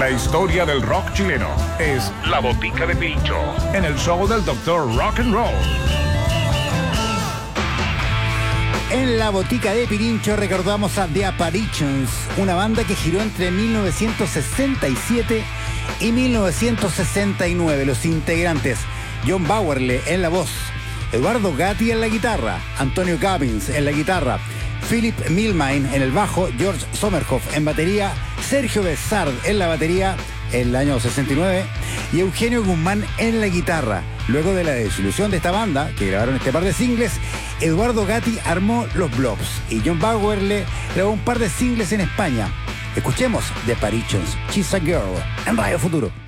La historia del rock chileno es La Botica de Pirincho, en el show del Dr. Rock and Roll. En La Botica de Pirincho recordamos a The Apparitions, una banda que giró entre 1967 y 1969. Los integrantes: John Bauerle en la voz, Eduardo Gatti en la guitarra, Antonio Cappins en la guitarra, Philip Milmain en el bajo, George Sommerhoff en batería, Sergio Bessard en la batería en el año 69 y Eugenio Guzmán en la guitarra. Luego de la disolución de esta banda, que grabaron este par de singles, Eduardo Gatti armó los Blobs y John Bauerle grabó un par de singles en España. Escuchemos The Apparitions, She's a Girl, en Radio Futuro.